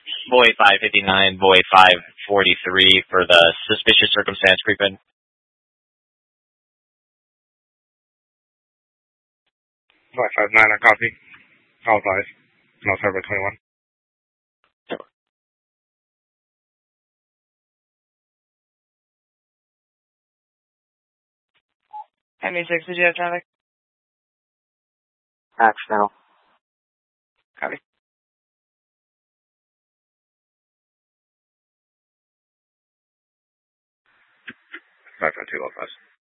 Void 559, Void 543 for the suspicious circumstance creeping. Void 59, I copy. All advise. No server 21. ME6, did you have traffic? Max now. Copy. 552, all advise.